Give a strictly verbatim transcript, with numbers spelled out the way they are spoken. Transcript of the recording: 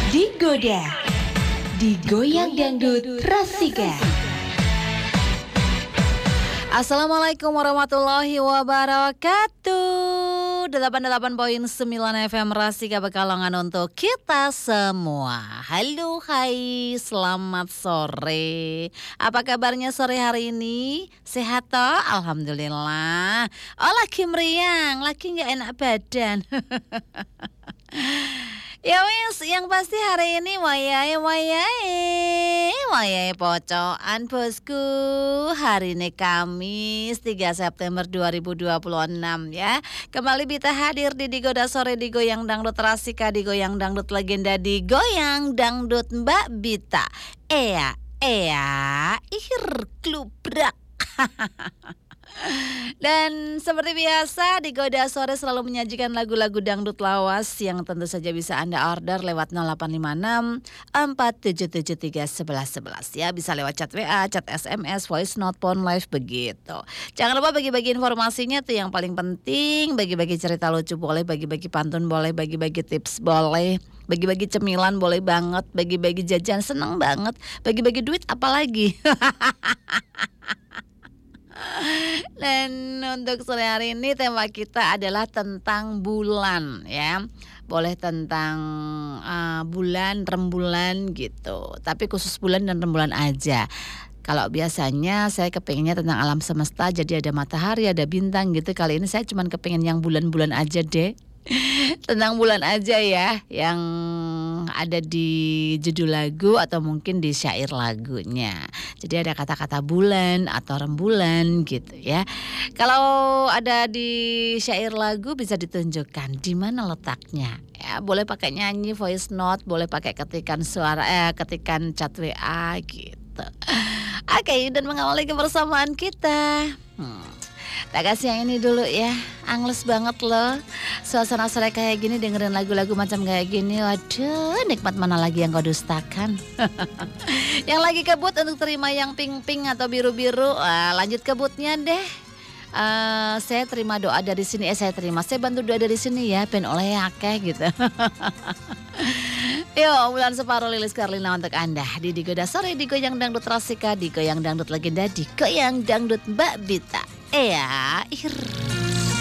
Digoda, digoyang dangdut Rasika. Assalamualaikum warahmatullahi wabarakatuh. delapan puluh delapan koma sembilan F M Rasika Pekalongan untuk kita semua. Halo, hai, selamat sore. Apa kabarnya sore hari ini? Sehat toh? Alhamdulillah. Oh, lagi meriang, lagi gak enak badan. Ya wis, yang pasti hari ini wayai wayai wayai pocokan bosku. Hari ini Kamis tiga September dua ribu dua puluh enam ya. Kembali kita hadir di Digoda Sore, Digoyang Dangdut Rasika, Digoyang Dangdut Legenda, Digoyang Dangdut Mbak Bita. Ea, ea, ihir klubrak. Dan seperti biasa Digoda Sore selalu menyajikan lagu-lagu dangdut lawas yang tentu saja bisa Anda order lewat nol delapan lima enam empat tujuh tujuh tiga satu satu satu satu ya. Bisa lewat chat W A, chat S M S, voice note, phone live begitu. Jangan lupa bagi-bagi informasinya tuh yang paling penting. Bagi-bagi cerita lucu boleh, bagi-bagi pantun boleh, bagi-bagi tips boleh, bagi-bagi cemilan boleh banget, bagi-bagi jajan seneng banget, bagi-bagi duit apalagi. Dan untuk sore hari ini tema kita adalah tentang bulan ya. Boleh tentang uh, bulan, rembulan gitu. Tapi khusus bulan dan rembulan aja. Kalau biasanya saya kepengennya tentang alam semesta, jadi ada matahari, ada bintang gitu. Kali ini saya cuma kepengen yang bulan-bulan aja deh. Tentang bulan aja ya, yang ada di judul lagu atau mungkin di syair lagunya. Jadi ada kata-kata bulan atau rembulan gitu ya. Kalau ada di syair lagu bisa ditunjukkan di mana letaknya. Ya, boleh pakai nyanyi, voice note, boleh pakai ketikan suara, eh, ketikan chat W A gitu. Oke, dan mengawali kebersamaan kita. Hmm. Tak kasih yang ini dulu ya. Angles banget loh. Suasana sore kayak gini dengerin lagu-lagu macam kayak gini. Waduh, nikmat mana lagi yang kau dustakan. Yang lagi kebut untuk terima yang pink-pink atau biru-biru, ah, lanjut kebutnya deh. Uh, saya terima doa dari sini. Eh saya terima, saya bantu doa dari sini ya. Ben oleh akeh gitu. Yo, bulan separuh Lilis Karlina untuk Anda di Digoda Sore, Digoyang Dangdut Rasika, Digoyang Dangdut Legenda, Digoyang Dangdut Mbak Bita. Ea, ir.